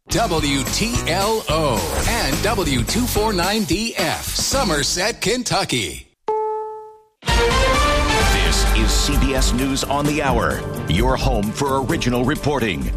WTLO and W249DF, Somerset, Kentucky. This is CBS News on the Hour, your home for original reporting.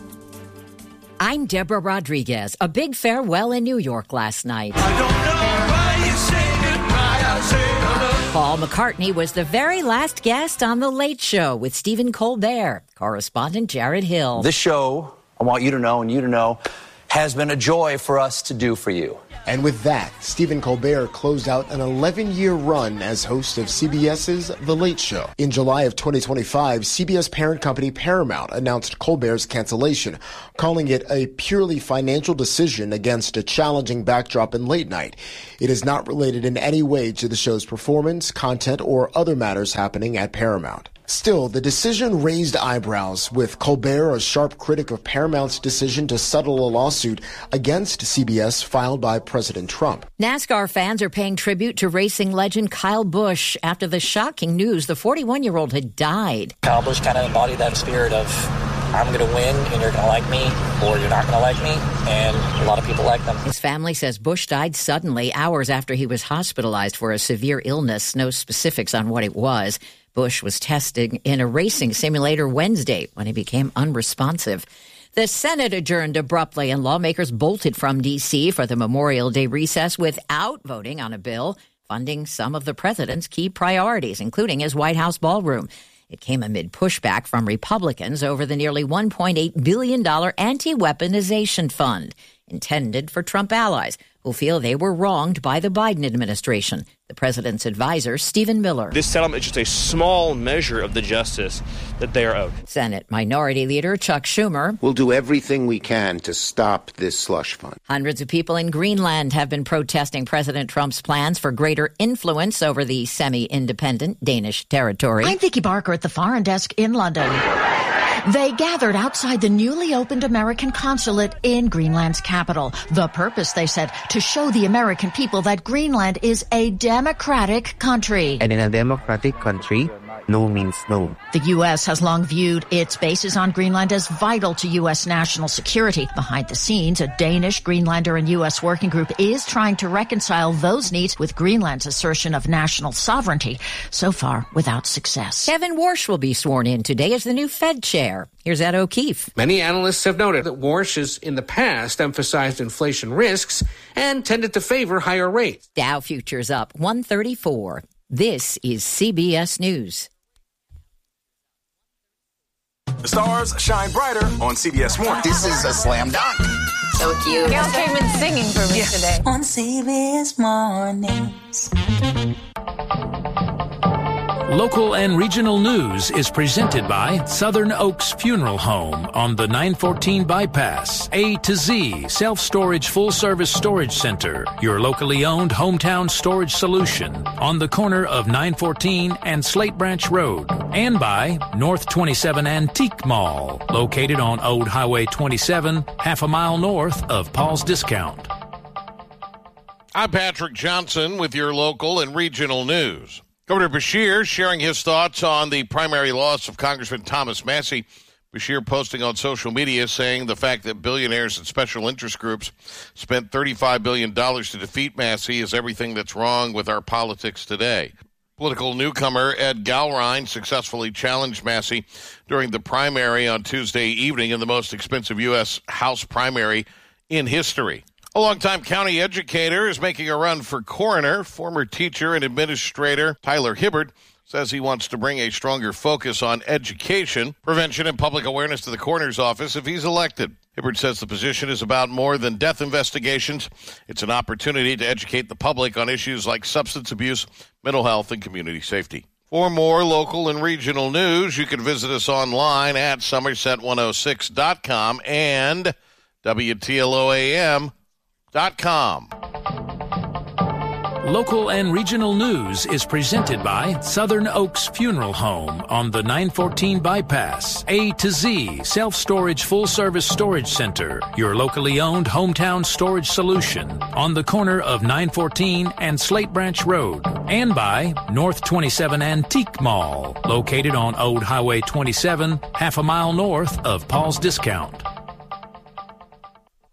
I'm Deborah Rodriguez. A big farewell in New York last night. I don't know why you say goodbye, I say hello. Paul McCartney was the very last guest on The Late Show with Stephen Colbert. Correspondent Jared Hill. This show, I want you to know and you to know, has been a joy for us to do for you. And with that, Stephen Colbert closed out an 11-year run as host of CBS's The Late Show. In July of 2025, CBS parent company Paramount announced Colbert's cancellation, calling it a purely financial decision against a challenging backdrop in late night. It is not related in any way to the show's performance, content, or other matters happening at Paramount. Still, the decision raised eyebrows, with Colbert a sharp critic of Paramount's decision to settle a lawsuit against CBS filed by President Trump. NASCAR fans are paying tribute to racing legend Kyle Busch after the shocking news the 41-year-old had died. Kyle Busch kind of embodied that spirit of, I'm going to win and you're going to like me, or you're not going to like me, and a lot of people like them. His family says Busch died suddenly, hours after he was hospitalized for a severe illness. No specifics on what it was. Busch was testing in a racing simulator Wednesday when he became unresponsive. The Senate adjourned abruptly and lawmakers bolted from D.C. for the Memorial Day recess without voting on a bill funding some of the president's key priorities, including his White House ballroom. It came amid pushback from Republicans over the nearly $1.8 billion anti-weaponization fund intended for Trump allies who feel they were wronged by the Biden administration. The president's advisor, Stephen Miller. This settlement is just a small measure of the justice that they are owed. Senate Minority Leader Chuck Schumer. We'll do everything we can to stop this slush fund. Hundreds of people in Greenland have been protesting President Trump's plans for greater influence over the semi-independent Danish territory. I'm Vicky Barker at the Foreign Desk in London. They gathered outside the newly opened American consulate in Greenland's capital. The purpose, they said, to show the American people that Greenland is a democratic country. And in a democratic country, no means no. The U.S. has long viewed its bases on Greenland as vital to U.S. national security. Behind the scenes, a Danish, Greenlander, and U.S. working group is trying to reconcile those needs with Greenland's assertion of national sovereignty, so far without success. Kevin Warsh will be sworn in today as the new Fed chair. Here's Ed O'Keefe. Many analysts have noted that Warsh has in the past emphasized inflation risks and tended to favor higher rates. Dow futures up 134. This is CBS News. The stars shine brighter on CBS Mornings. This is a slam dunk. So cute. Gail came in singing for me today. On CBS Mornings. Local and regional news is presented by Southern Oaks Funeral Home on the 914 bypass. A to Z Self-Storage Full-Service Storage Center, your locally owned hometown storage solution on the corner of 914 and Slate Branch Road. And by North 27 Antique Mall, located on Old Highway 27, half a mile north of Paul's Discount. I'm Patrick Johnson with your local and regional news. Governor Beshear sharing his thoughts on the primary loss of Congressman Thomas Massie. Beshear posting on social media saying the fact that billionaires and special interest groups spent $35 billion to defeat Massie is everything that's wrong with our politics today. Political newcomer Ed Galrine successfully challenged Massie during the primary on Tuesday evening in the most expensive U.S. House primary in history. A longtime county educator is making a run for coroner. Former teacher and administrator Tyler Hibbert says he wants to bring a stronger focus on education, prevention, and public awareness to the coroner's office if he's elected. Hibbert says the position is about more than death investigations. It's an opportunity to educate the public on issues like substance abuse, mental health, and community safety. For more local and regional news, you can visit us online at Somerset106.com and WTLOAM.com. Local and regional news is presented by Southern Oaks Funeral Home on the 914 bypass. A to Z Self-Storage Full-Service Storage Center, your locally owned hometown storage solution on the corner of 914 and Slate Branch Road. And by North 27 Antique Mall, located on Old Highway 27, half a mile north of Paul's Discount.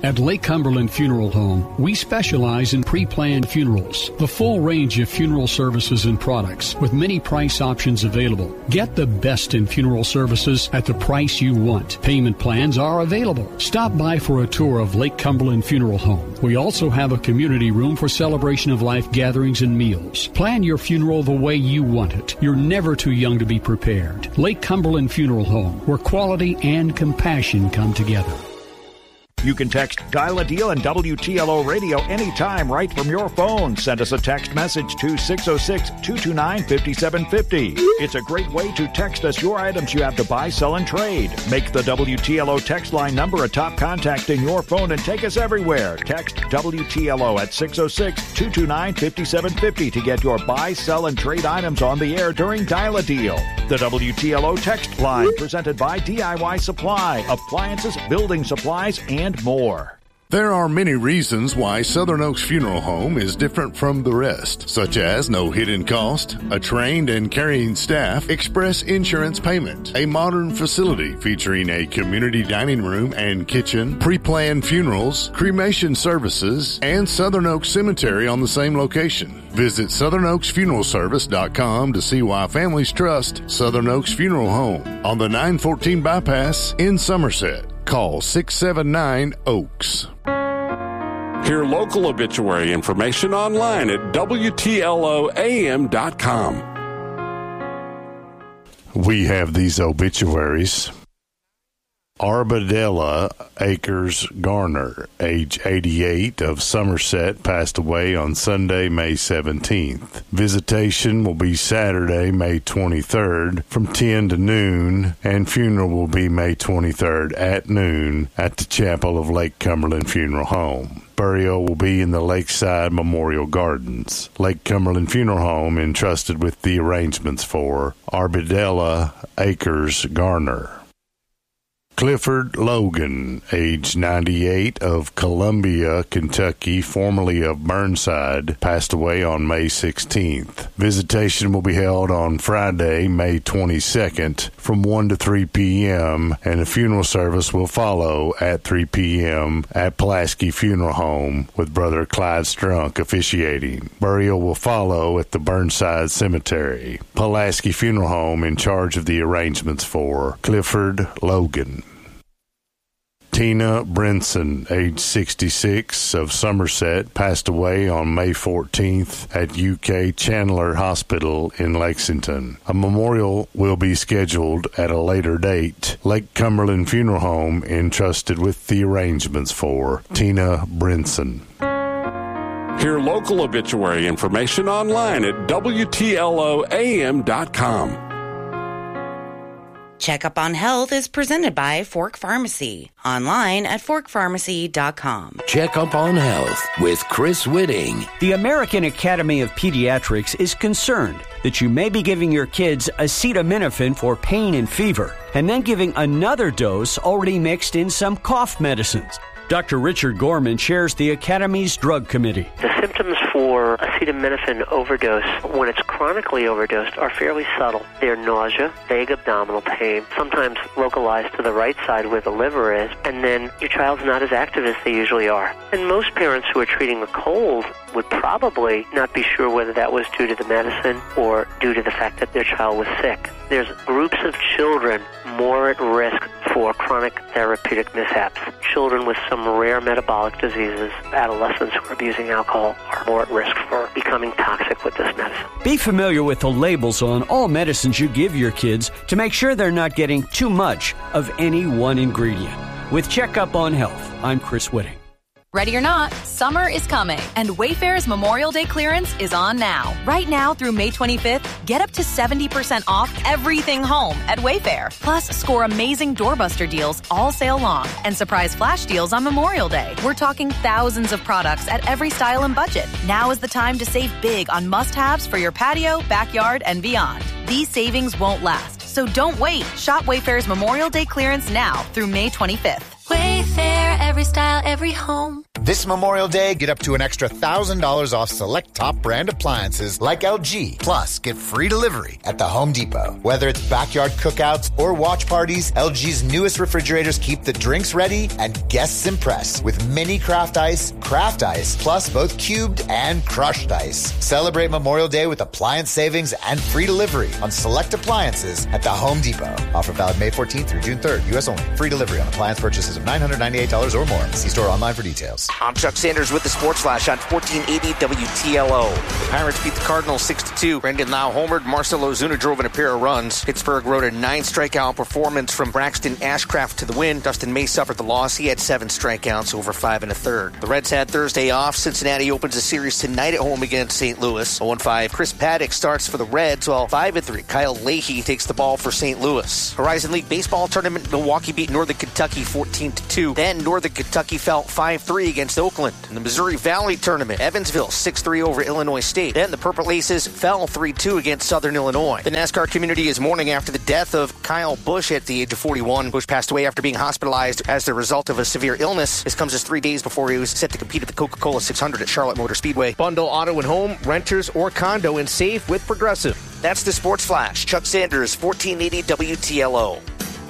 At Lake Cumberland Funeral Home, we specialize in pre-planned funerals. The full range of funeral services and products with many price options available. Get the best in funeral services at the price you want. Payment plans are available. Stop by for a tour of Lake Cumberland Funeral Home. We also have a community room for celebration of life gatherings and meals. Plan your funeral the way you want it. You're never too young to be prepared. Lake Cumberland Funeral Home, where quality and compassion come together. You can text Dial a Deal and WTLO Radio anytime right from your phone. Send us a text message to 606-229-5750. It's a great way to text us your items you have to buy, sell, and trade. Make the WTLO text line number a top contact in your phone and take us everywhere. Text WTLO at 606-229-5750 to get your buy, sell, and trade items on the air during Dial a Deal. The WTLO text line presented by DIY Supply, appliances, building supplies, and more. There are many reasons why Southern Oaks Funeral Home is different from the rest, such as no hidden cost, a trained and caring staff, express insurance payment, a modern facility featuring a community dining room and kitchen, pre-planned funerals, cremation services, and Southern Oaks Cemetery on the same location. Visit SouthernOaksFuneralService.com to see why families trust Southern Oaks Funeral Home on the 914 bypass in Somerset. Call 679-OAKS. Hear local obituary information online at WTLOAM.com. We have these obituaries. Arbadella Akers Garner, age 88, of Somerset, passed away on Sunday, May 17th. Visitation will be Saturday, May 23rd from 10 to noon, and funeral will be May 23rd at noon at the Chapel of Lake Cumberland Funeral Home. Burial will be in the Lakeside Memorial Gardens. Lake Cumberland Funeral Home entrusted with the arrangements for Arbadella Akers Garner. Clifford Logan, age 98, of Columbia, Kentucky, formerly of Burnside, passed away on May 16th. Visitation will be held on Friday, May 22nd, from 1 to 3 p.m., and a funeral service will follow at 3 p.m. at Pulaski Funeral Home, with Brother Clyde Strunk officiating. Burial will follow at the Burnside Cemetery. Pulaski Funeral Home in charge of the arrangements for Clifford Logan. Tina Brinson, age 66, of Somerset, passed away on May 14th at UK Chandler Hospital in Lexington. A memorial will be scheduled at a later date. Lake Cumberland Funeral Home entrusted with the arrangements for Tina Brinson. Hear local obituary information online at WTLOAM.com. Checkup on Health is presented by Fork Pharmacy. Online at forkpharmacy.com. Checkup on Health with Chris Whitting. The American Academy of Pediatrics is concerned that you may be giving your kids acetaminophen for pain and fever, and then giving another dose already mixed in some cough medicines. Dr. Richard Gorman chairs the Academy's Drug Committee. The symptoms for acetaminophen overdose, when it's chronically overdosed, are fairly subtle. They're nausea, vague abdominal pain, sometimes localized to the right side where the liver is, and then your child's not as active as they usually are. And most parents who are treating the cold would probably not be sure whether that was due to the medicine or due to the fact that their child was sick. There's groups of children more at risk for chronic therapeutic mishaps. Children with some rare metabolic diseases, adolescents who are abusing alcohol, are more at risk for becoming toxic with this medicine. Be familiar with the labels on all medicines you give your kids to make sure they're not getting too much of any one ingredient. With Checkup on Health, I'm Chris Whitting. Ready or not, summer is coming, and Wayfair's Memorial Day clearance is on now. Right now through May 25th, get up to 70% off everything home at Wayfair. Plus, score amazing doorbuster deals all sale long and surprise flash deals on Memorial Day. We're talking thousands of products at every style and budget. Now is the time to save big on must-haves for your patio, backyard, and beyond. These savings won't last, so don't wait. Shop Wayfair's Memorial Day clearance now through May 25th. Wayfair, every style, every home. This Memorial Day, get up to an extra $1,000 off select top brand appliances like LG. Plus, get free delivery at the Home Depot. Whether it's backyard cookouts or watch parties, LG's newest refrigerators keep the drinks ready and guests impressed with mini craft ice, plus both cubed and crushed ice. Celebrate Memorial Day with appliance savings and free delivery on select appliances at the Home Depot. Offer valid May 14th through June 3rd. U.S. only. Free delivery on appliance purchases of $998 or more. See store online for details. I'm Chuck Sanders with the Sports Flash on 1480 WTLO. The Pirates beat the Cardinals 6-2. Brendan Lau homered. Marcell Ozuna drove in a pair of runs. Pittsburgh rode a 9-strikeout performance from Braxton Ashcraft to the win. Dustin May suffered the loss. He had 7 strikeouts over 5 1/3. The Reds had Thursday off. Cincinnati opens a series tonight at home against St. Louis. 0-5. Chris Paddock starts for the Reds, while 5-3. Kyle Leahy takes the ball for St. Louis. Horizon League Baseball Tournament, Milwaukee beat Northern Kentucky 14-2. Then Northern Kentucky fell 5-3 against Oakland. In the Missouri Valley Tournament, Evansville 6-3 over Illinois State. Then the Purple Aces fell 3-2 against Southern Illinois. The NASCAR community is mourning after the death of Kyle Busch at the age of 41. Busch passed away after being hospitalized as the result of a severe illness. This comes just 3 days before he was set to compete at the Coca-Cola 600 at Charlotte Motor Speedway. Bundle auto and home, renters or condo, and save with Progressive. That's the Sports Flash. Chuck Sanders, 1480 WTLO.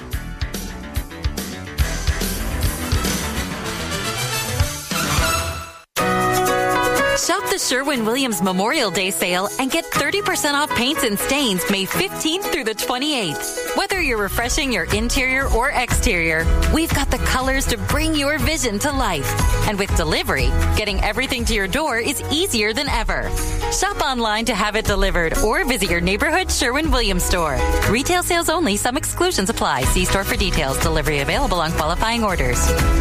Shop the Sherwin-Williams Memorial Day sale and get 30% off paints and stains May 15th through the 28th. Whether you're refreshing your interior or exterior, we've got the colors to bring your vision to life. And with delivery, getting everything to your door is easier than ever. Shop online to have it delivered or visit your neighborhood Sherwin-Williams store. Retail sales only. Some exclusions apply. See store for details. Delivery available on qualifying orders.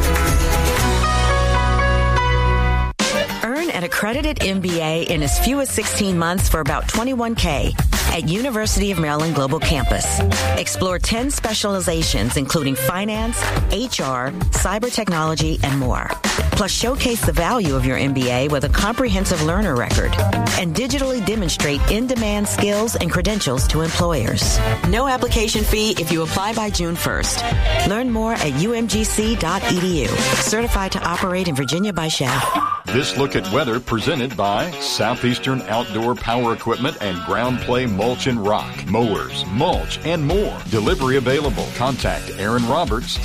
Earn an accredited MBA in as few as 16 months for about $21K at University of Maryland Global Campus. Explore 10 specializations, including finance, HR, cyber technology, and more. Plus, showcase the value of your MBA with a comprehensive learner record and digitally demonstrate in-demand skills and credentials to employers. No application fee if you apply by June 1st. Learn more at umgc.edu. Certified to operate in Virginia by SHAF. This look at weather presented by Southeastern Outdoor Power Equipment and Ground Play Mulch and Rock. Mowers, mulch, and more. Delivery available. Contact Aaron Roberts,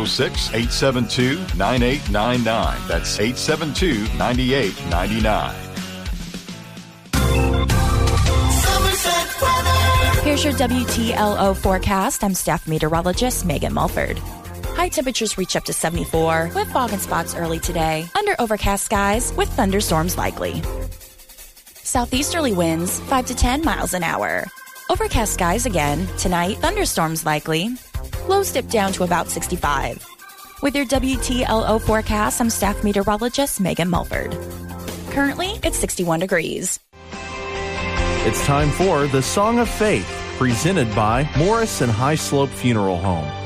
606-872-9899. That's 872-9899. Here's your WTLO forecast. I'm staff meteorologist Megan Mulford. High temperatures reach up to 74 with fog and spots early today. Under overcast skies with thunderstorms likely. Southeasterly winds 5 to 10 miles an hour. Overcast skies again. Tonight, thunderstorms likely. Lows dip down to about 65. With your WTLO forecast, I'm staff meteorologist Megan Mulford. Currently, it's 61 degrees. It's time for the Song of Faith, presented by Morrison High Slope Funeral Home.